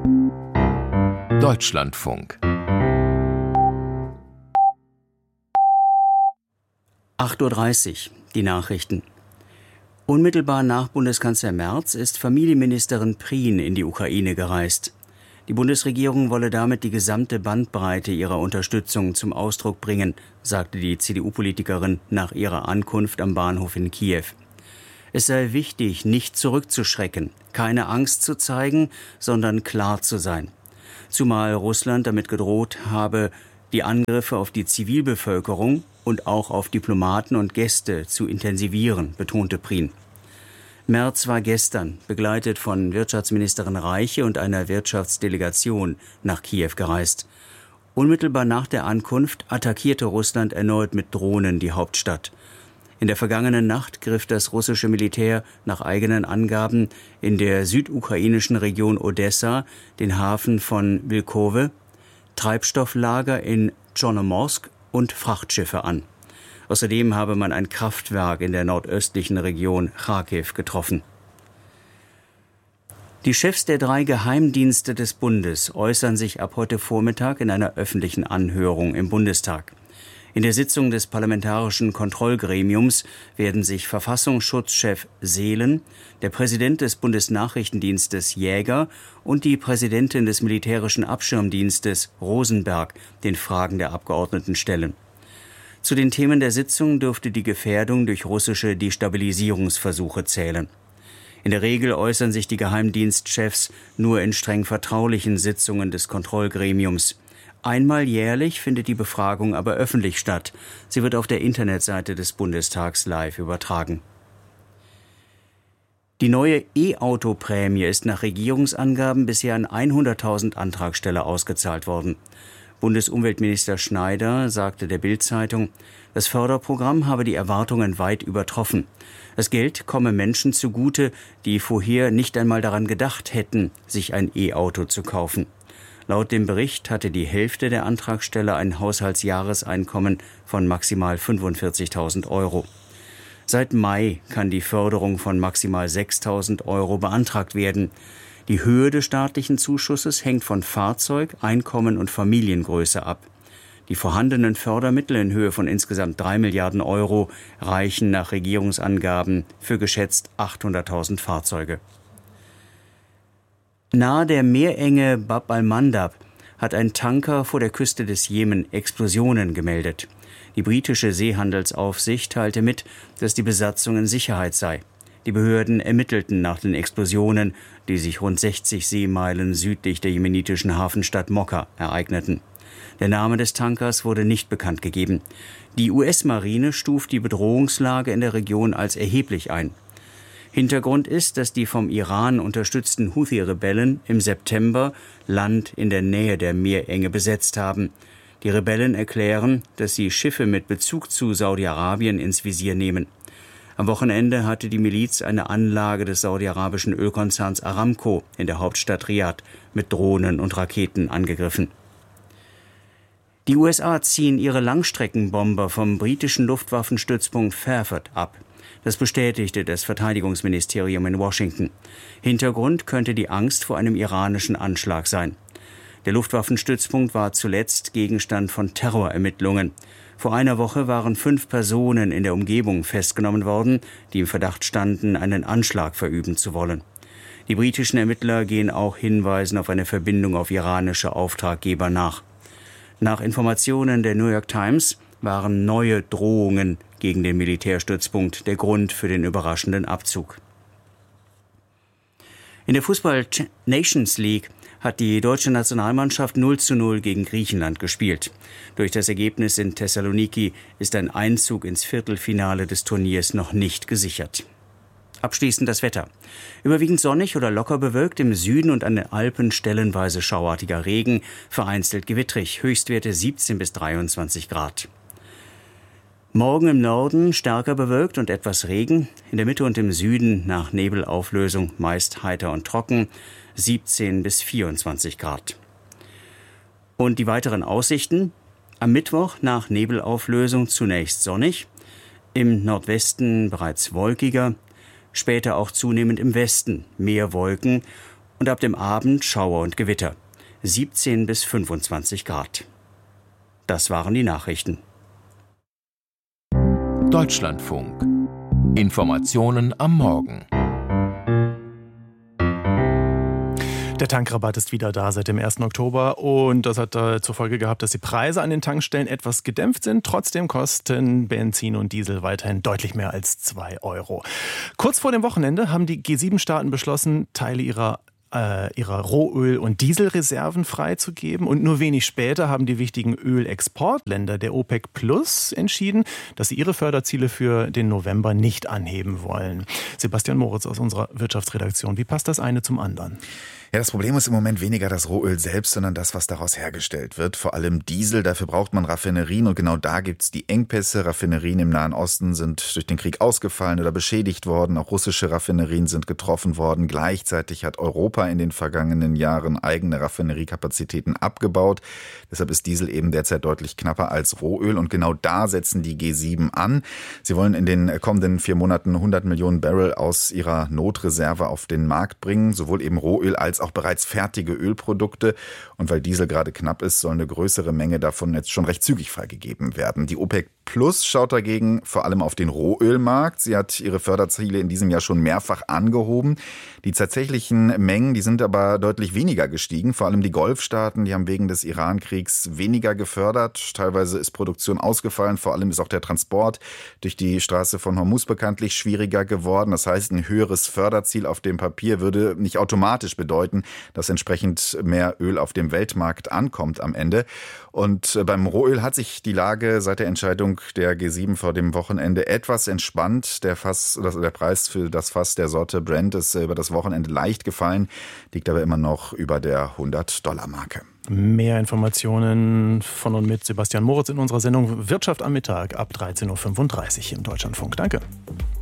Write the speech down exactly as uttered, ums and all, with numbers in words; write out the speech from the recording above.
Deutschlandfunk. acht Uhr dreißig, die Nachrichten. Unmittelbar nach Bundeskanzler Merz ist Familienministerin Prien in die Ukraine gereist. Die Bundesregierung wolle damit die gesamte Bandbreite ihrer Unterstützung zum Ausdruck bringen, sagte die C D U-Politikerin nach ihrer Ankunft am Bahnhof in Kiew. Es sei wichtig, nicht zurückzuschrecken, keine Angst zu zeigen, sondern klar zu sein. Zumal Russland damit gedroht habe, die Angriffe auf die Zivilbevölkerung und auch auf Diplomaten und Gäste zu intensivieren, betonte Prien. Merz war gestern, begleitet von Wirtschaftsministerin Reiche und einer Wirtschaftsdelegation, nach Kiew gereist. Unmittelbar nach der Ankunft attackierte Russland erneut mit Drohnen die Hauptstadt. In der vergangenen Nacht griff das russische Militär nach eigenen Angaben in der südukrainischen Region Odessa den Hafen von Wilkowe, Treibstofflager in Tschornomorsk und Frachtschiffe an. Außerdem habe man ein Kraftwerk in der nordöstlichen Region Charkiw getroffen. Die Chefs der drei Geheimdienste des Bundes äußern sich ab heute Vormittag in einer öffentlichen Anhörung im Bundestag. In der Sitzung des Parlamentarischen Kontrollgremiums werden sich Verfassungsschutzchef Seelen, der Präsident des Bundesnachrichtendienstes Jäger und die Präsidentin des Militärischen Abschirmdienstes Rosenberg den Fragen der Abgeordneten stellen. Zu den Themen der Sitzung dürfte die Gefährdung durch russische Destabilisierungsversuche zählen. In der Regel äußern sich die Geheimdienstchefs nur in streng vertraulichen Sitzungen des Kontrollgremiums. Einmal jährlich findet die Befragung aber öffentlich statt. Sie wird auf der Internetseite des Bundestags live übertragen. Die neue E-Auto-Prämie ist nach Regierungsangaben bisher an hunderttausend Antragsteller ausgezahlt worden. Bundesumweltminister Schneider sagte der Bild-Zeitung, das Förderprogramm habe die Erwartungen weit übertroffen. Das Geld komme Menschen zugute, die vorher nicht einmal daran gedacht hätten, sich ein E-Auto zu kaufen. Laut dem Bericht hatte die Hälfte der Antragsteller ein Haushaltsjahreseinkommen von maximal fünfundvierzigtausend Euro. Seit Mai kann die Förderung von maximal sechstausend Euro beantragt werden. Die Höhe des staatlichen Zuschusses hängt von Fahrzeug, Einkommen und Familiengröße ab. Die vorhandenen Fördermittel in Höhe von insgesamt drei Milliarden Euro reichen nach Regierungsangaben für geschätzt achthunderttausend Fahrzeuge. Nahe der Meerenge Bab al-Mandab hat ein Tanker vor der Küste des Jemen Explosionen gemeldet. Die britische Seehandelsaufsicht teilte mit, dass die Besatzung in Sicherheit sei. Die Behörden ermittelten nach den Explosionen, die sich rund sechzig Seemeilen südlich der jemenitischen Hafenstadt Mokka ereigneten. Der Name des Tankers wurde nicht bekannt gegeben. Die U S-Marine stuft die Bedrohungslage in der Region als erheblich ein. Hintergrund ist, dass die vom Iran unterstützten Houthi-Rebellen im September Land in der Nähe der Meerenge besetzt haben. Die Rebellen erklären, dass sie Schiffe mit Bezug zu Saudi-Arabien ins Visier nehmen. Am Wochenende hatte die Miliz eine Anlage des saudi-arabischen Ölkonzerns Aramco in der Hauptstadt Riad mit Drohnen und Raketen angegriffen. Die U S A ziehen ihre Langstreckenbomber vom britischen Luftwaffenstützpunkt Fairford ab. Das bestätigte das Verteidigungsministerium in Washington. Hintergrund könnte die Angst vor einem iranischen Anschlag sein. Der Luftwaffenstützpunkt war zuletzt Gegenstand von Terrorermittlungen. Vor einer Woche waren fünf Personen in der Umgebung festgenommen worden, die im Verdacht standen, einen Anschlag verüben zu wollen. Die britischen Ermittler gehen auch Hinweisen auf eine Verbindung auf iranische Auftraggeber nach. Nach Informationen der New York Times waren neue Drohungen gegen den Militärstützpunkt der Grund für den überraschenden Abzug. In der Fußball-Nations League hat die deutsche Nationalmannschaft null zu null gegen Griechenland gespielt. Durch das Ergebnis in Thessaloniki ist ein Einzug ins Viertelfinale des Turniers noch nicht gesichert. Abschließend das Wetter. Überwiegend sonnig oder locker bewölkt, im Süden und an den Alpen stellenweise schauartiger Regen, vereinzelt gewittrig, Höchstwerte siebzehn bis dreiundzwanzig Grad. Morgen im Norden stärker bewölkt und etwas Regen, in der Mitte und im Süden nach Nebelauflösung meist heiter und trocken, siebzehn bis vierundzwanzig Grad. Und die weiteren Aussichten: am Mittwoch nach Nebelauflösung zunächst sonnig, im Nordwesten bereits wolkiger, später auch zunehmend im Westen mehr Wolken und ab dem Abend Schauer und Gewitter. siebzehn bis fünfundzwanzig Grad. Das waren die Nachrichten. Deutschlandfunk. Informationen am Morgen. Der Tankrabatt ist wieder da seit dem ersten Oktober und das hat äh, zur Folge gehabt, dass die Preise an den Tankstellen etwas gedämpft sind. Trotzdem kosten Benzin und Diesel weiterhin deutlich mehr als zwei Euro. Kurz vor dem Wochenende haben die G sieben Staaten beschlossen, Teile ihrer ihrer Rohöl- und Dieselreserven freizugeben. Und nur wenig später haben die wichtigen Ölexportländer der OPEC Plus entschieden, dass sie ihre Förderziele für den November nicht anheben wollen. Sebastian Moritz aus unserer Wirtschaftsredaktion. Wie passt das eine zum anderen? Ja, das Problem ist im Moment weniger das Rohöl selbst, sondern das, was daraus hergestellt wird. Vor allem Diesel, dafür braucht man Raffinerien und genau da gibt's die Engpässe. Raffinerien im Nahen Osten sind durch den Krieg ausgefallen oder beschädigt worden. Auch russische Raffinerien sind getroffen worden. Gleichzeitig hat Europa in den vergangenen Jahren eigene Raffineriekapazitäten abgebaut. Deshalb ist Diesel eben derzeit deutlich knapper als Rohöl und genau da setzen die G sieben an. Sie wollen in den kommenden vier Monaten hundert Millionen Barrel aus ihrer Notreserve auf den Markt bringen, sowohl eben Rohöl als auch bereits fertige Ölprodukte. Und weil Diesel gerade knapp ist, soll eine größere Menge davon jetzt schon recht zügig freigegeben werden. Die OPEC Plus schaut dagegen vor allem auf den Rohölmarkt. Sie hat ihre Förderziele in diesem Jahr schon mehrfach angehoben. Die tatsächlichen Mengen, die sind aber deutlich weniger gestiegen. Vor allem die Golfstaaten, die haben wegen des Iran-Kriegs weniger gefördert. Teilweise ist Produktion ausgefallen. Vor allem ist auch der Transport durch die Straße von Hormuz bekanntlich schwieriger geworden. Das heißt, ein höheres Förderziel auf dem Papier würde nicht automatisch bedeuten, dass entsprechend mehr Öl auf dem Weltmarkt ankommt am Ende. Und beim Rohöl hat sich die Lage seit der Entscheidung der G sieben vor dem Wochenende etwas entspannt. Der Fass, der Preis für das Fass der Sorte Brent ist über das Wochenende leicht gefallen, liegt aber immer noch über der hundert-Dollar-Marke. Mehr Informationen von und mit Sebastian Moritz in unserer Sendung Wirtschaft am Mittag ab dreizehn Uhr fünfunddreißig im Deutschlandfunk. Danke.